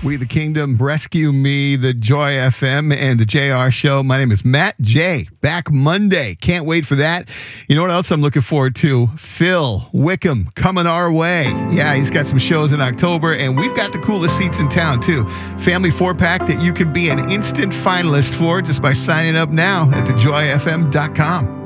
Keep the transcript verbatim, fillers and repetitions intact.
We the Kingdom, Rescue Me, the Joy F M, and the J R Show. My name is Matt J. Back Monday. Can't wait for that. You know what else I'm looking forward to? Phil Wickham coming our way. Yeah, he's got some shows in October, and we've got the coolest seats in town, too. Family four-pack that you can be an instant finalist for just by signing up now at the joy f m dot com.